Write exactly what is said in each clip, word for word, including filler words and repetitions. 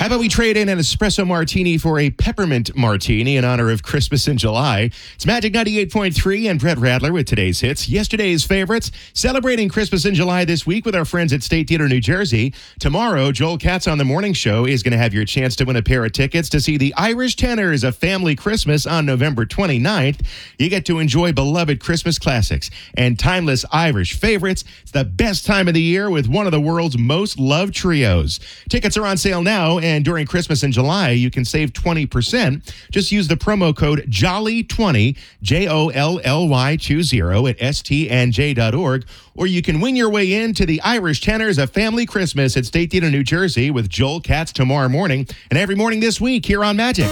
How about we trade in an espresso martini for a peppermint martini in honor of Christmas in July? It's Magic ninety-eight point three and Brett Radler with today's hits. Yesterday's favorites, celebrating Christmas in July this week with our friends at State Theater, New Jersey. Tomorrow, Joel Katz on the Morning Show is going to have your chance to win a pair of tickets to see the Irish Tenors, A Family Christmas on November twenty-ninth. You get to enjoy beloved Christmas classics and timeless Irish favorites. It's the best time of the year with one of the world's most loved trios. Tickets are on sale now, and during Christmas in July, you can save twenty percent. Just use the promo code jolly twenty, J O L L Y twenty at S T N J dot org, or you can win your way into the Irish Tenors, A Family Christmas at State Theater, New Jersey with Joel Katz tomorrow morning and every morning this week here on Magic.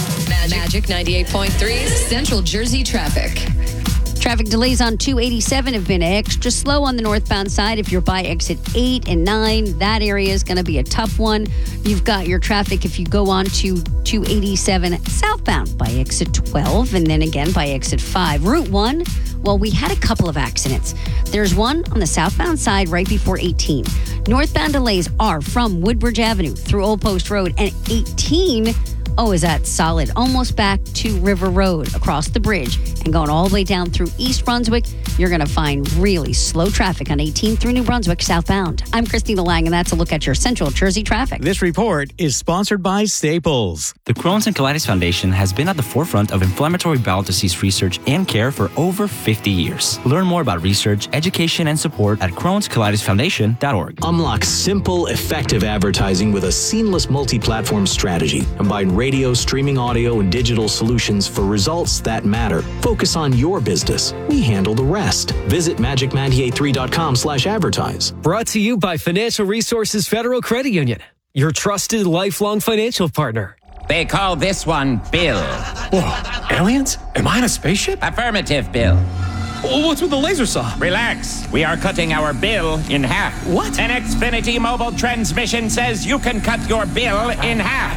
Magic ninety-eight point three, Central Jersey traffic. Traffic delays on two eighty-seven have been extra slow on the northbound side. If you're by exit eight and nine, that area is going to be a tough one. You've got your traffic if you go on to two eighty-seven southbound by exit twelve and then again by exit five. Route one, well, we had a couple of accidents. There's one on the southbound side right before eighteen. Northbound delays are from Woodbridge Avenue through Old Post Road, and eighteen Oh, is that solid? Almost back to River Road across the bridge and going all the way down through East Brunswick. You're going to find really slow traffic on eighteen through New Brunswick southbound. I'm Christina Lang, and that's a look at your Central Jersey traffic. This report is sponsored by Staples. The Crohn's and Colitis Foundation has been at the forefront of inflammatory bowel disease research and care for over fifty years. Learn more about research, education, and support at crohns colitis foundation dot org. Unlock simple, effective advertising with a seamless multi-platform strategy. Combine radio, streaming audio, and digital solutions for results that matter. Focus on your business. We handle the rest. Visit magic ninety-eight point three dot com slash advertise. Brought to you by Financial Resources Federal Credit Union, your trusted lifelong financial partner. They call this one Bill. Whoa, aliens? Am I in a spaceship? Affirmative, Bill. Oh, what's with the laser saw? Relax. We are cutting our bill in half. What? An Xfinity mobile transmission says you can cut your bill in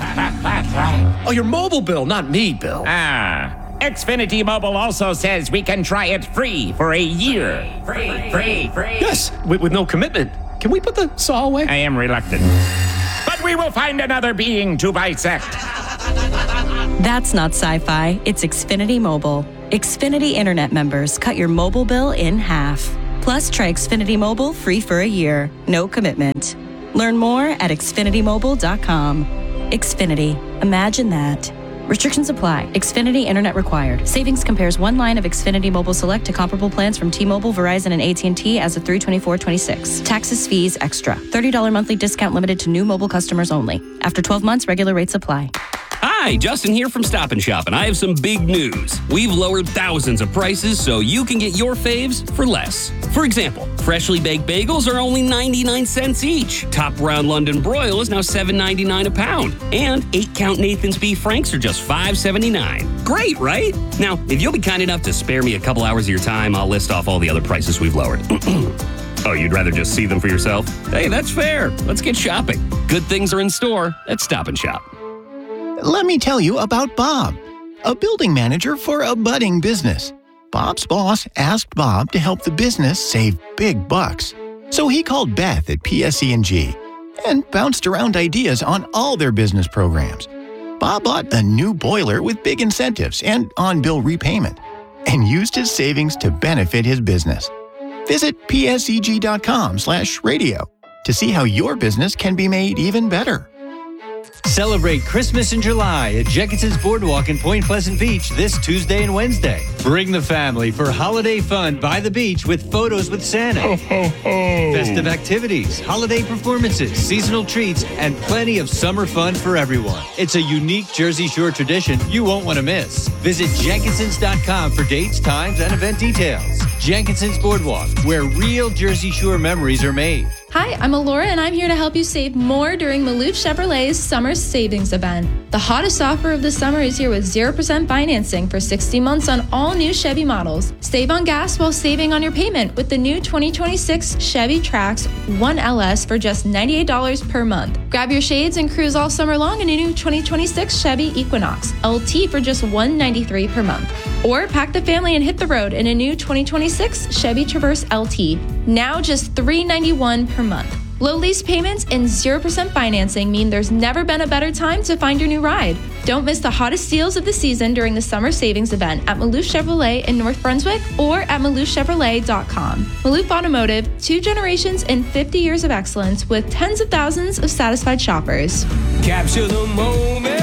half. Oh, your mobile bill, not me, Bill. Ah. Xfinity Mobile also says we can try it free for a year. Free, free, free. Yes, with, with no commitment. Can we put the saw away? I am reluctant. But we will find another being to bisect. That's not sci-fi. It's Xfinity Mobile. Xfinity Internet members cut your mobile bill in half. Plus, try Xfinity Mobile free for a year. No commitment. Learn more at xfinity mobile dot com. Xfinity. Imagine that. Restrictions apply. Xfinity Internet required. Savings compares one line of Xfinity Mobile Select to comparable plans from T-Mobile, Verizon, and A T and T as of three twenty-four twenty-six. Taxes, fees, extra. thirty dollars monthly discount limited to new mobile customers only. After twelve months, regular rates apply. Hi, Justin here from Stop and Shop, and I have some big news. We've lowered thousands of prices so you can get your faves for less. For example, freshly baked bagels are only ninety-nine cents each. Top round London broil is now seven ninety-nine a pound. And eight count Nathan's beef franks are just five seventy-nine. Great, right? Now, if you'll be kind enough to spare me a couple hours of your time, I'll list off all the other prices we've lowered. Oh, you'd rather just see them for yourself? Hey, that's fair. Let's get shopping. Good things are in store at Stop and Shop. Let me tell you about Bob, a building manager for a budding business. Bob's boss asked Bob to help the business save big bucks. So he called Beth at P S E and G and bounced around ideas on all their business programs. Bob bought a new boiler with big incentives and on-bill repayment and used his savings to benefit his business. Visit P S E G dot com slash radio to see how your business can be made even better. Celebrate Christmas in July at Jenkinson's Boardwalk in Point Pleasant Beach this Tuesday and Wednesday. Bring the family for holiday fun by the beach with photos with Santa. Ho, ho, ho. Festive activities, holiday performances, seasonal treats, and plenty of summer fun for everyone. It's a unique Jersey Shore tradition you won't want to miss. Visit Jenkinsons dot com for dates, times, and event details. Jenkinson's Boardwalk, where real Jersey Shore memories are made. Hi, I'm Alora, and I'm here to help you save more during Maloof Chevrolet's Summer Savings Event. The hottest offer of the summer is here with zero percent financing for sixty months on all new Chevy models. Save on gas while saving on your payment with the new twenty twenty-six Chevy Trax one L S for just ninety-eight dollars per month. Grab your shades and cruise all summer long in a new twenty twenty-six Chevy Equinox L T for just one hundred ninety-three dollars per month. Or pack the family and hit the road in a new twenty twenty-six Chevy Traverse L T, now just three hundred ninety-one dollars per month. Low lease payments and zero percent financing mean there's never been a better time to find your new ride. Don't miss the hottest deals of the season during the summer savings event at Maloof Chevrolet in North Brunswick or at maloof chevrolet dot com. Maloof Automotive, two generations and fifty years of excellence with tens of thousands of satisfied shoppers. Capture the moment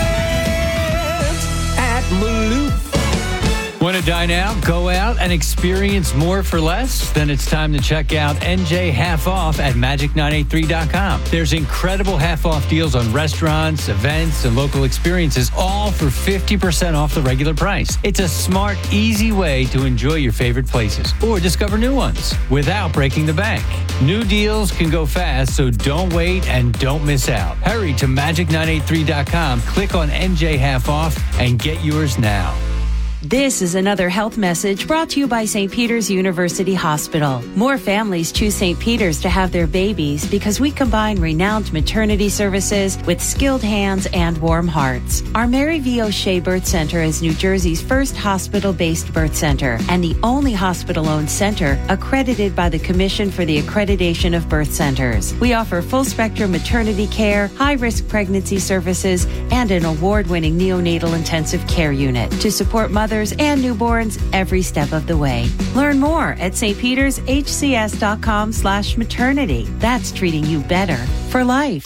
at Maloof. Want to dine out, go out, and experience more for less? Then it's time to check out N J Half Off at magic nine eight three dot com. There's incredible half-off deals on restaurants, events, and local experiences, all for fifty percent off the regular price. It's a smart, easy way to enjoy your favorite places or discover new ones without breaking the bank. New deals can go fast, so don't wait and don't miss out. Hurry to magic nine eight three dot com, click on N J Half Off, and get yours now. This is another health message brought to you by Saint Peter's University Hospital. More families choose Saint Peter's to have their babies because we combine renowned maternity services with skilled hands and warm hearts. Our Mary V. O'Shea Birth Center is New Jersey's first hospital-based birth center and the only hospital-owned center accredited by the Commission for the Accreditation of Birth Centers. We offer full-spectrum maternity care, high-risk pregnancy services, and an award-winning neonatal intensive care unit to support mothers and newborns every step of the way. Learn more at st peters h c s dot com slash maternity. That's treating you better for life.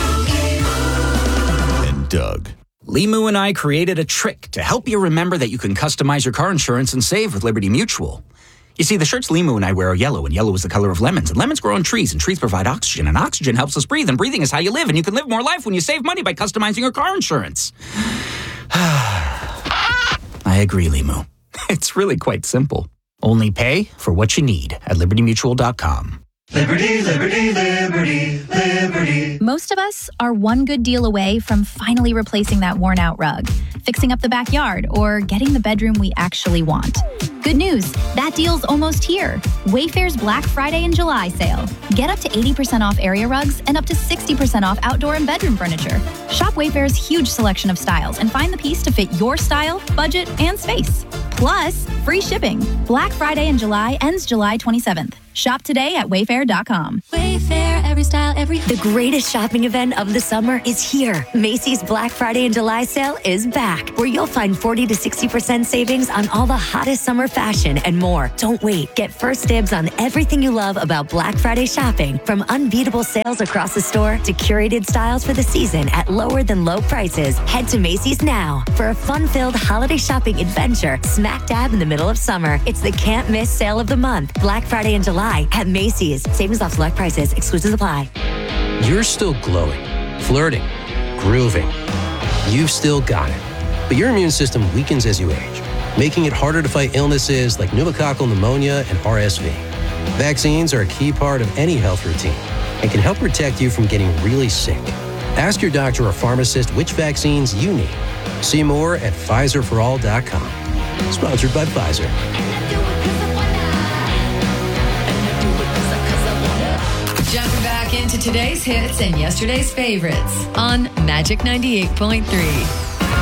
And Doug. Limu and I created a trick to help you remember that you can customize your car insurance and save with Liberty Mutual. You see, the shirts Limu and I wear are yellow, and yellow is the color of lemons, and lemons grow on trees, and trees provide oxygen, and oxygen helps us breathe, and breathing is how you live, and you can live more life when you save money by customizing your car insurance. I agree, Limu. It's really quite simple. Only pay for what you need at liberty mutual dot com. Liberty, liberty, liberty, liberty. Most of us are one good deal away from finally replacing that worn-out rug, fixing up the backyard, or getting the bedroom we actually want. Good news, that deal's almost here. Wayfair's Black Friday and July sale. Get up to eighty percent off area rugs and up to sixty percent off outdoor and bedroom furniture. Shop Wayfair's huge selection of styles and find the piece to fit your style, budget, and space. Plus, free shipping. Black Friday in July ends July twenty-seventh. Shop today at wayfair dot com. Wayfair, every style, every... The greatest shopping event of the summer is here. Macy's Black Friday and July sale is back, where you'll find forty to sixty percent savings on all the hottest summer fashion and more. Don't wait. Get first dibs on everything you love about Black Friday shopping, from unbeatable sales across the store to curated styles for the season at lower than low prices. Head to Macy's now for a fun-filled holiday shopping adventure smack dab in the middle of summer. It's the can't miss sale of the month. Black Friday and July at Macy's. Savings off select prices. Exclusions apply. You're still glowing, flirting, grooving. You've still got it. But your immune system weakens as you age, making it harder to fight illnesses like pneumococcal pneumonia and R S V. Vaccines are a key part of any health routine and can help protect you from getting really sick. Ask your doctor or pharmacist which vaccines you need. See more at Pfizer for all dot com. Sponsored by Pfizer. Jumping back into today's hits and yesterday's favorites on Magic ninety-eight point three.